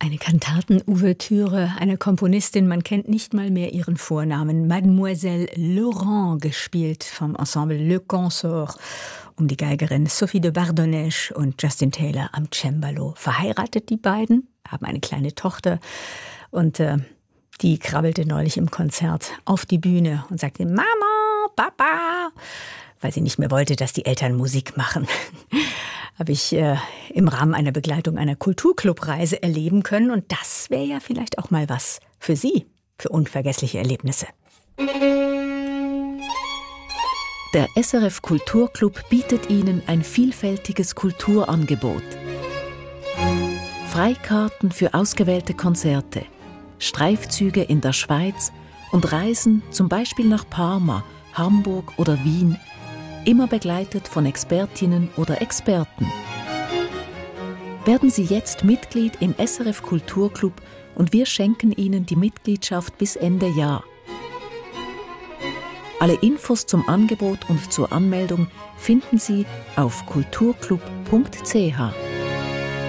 Eine Kantatenouvertüre, eine Komponistin, man kennt nicht mal mehr ihren Vornamen, Mademoiselle Laurent, gespielt vom Ensemble Le Consort, um die Geigerin Sophie de Bardonnèche und Justin Taylor am Cembalo. Verheiratet die beiden, haben eine kleine Tochter und die krabbelte neulich im Konzert auf die Bühne und sagte Mama, Papa, weil sie nicht mehr wollte, dass die Eltern Musik machen. Habe ich im Rahmen einer Begleitung einer Kulturclubreise erleben können. Und das wäre ja vielleicht auch mal was für Sie, für unvergessliche Erlebnisse. Der SRF Kulturclub bietet Ihnen ein vielfältiges Kulturangebot. Freikarten für ausgewählte Konzerte, Streifzüge in der Schweiz und Reisen zum Beispiel nach Parma, Hamburg oder Wien, immer begleitet von Expertinnen oder Experten. Werden Sie jetzt Mitglied im SRF Kulturclub und wir schenken Ihnen die Mitgliedschaft bis Ende Jahr. Alle Infos zum Angebot und zur Anmeldung finden Sie auf kulturclub.ch.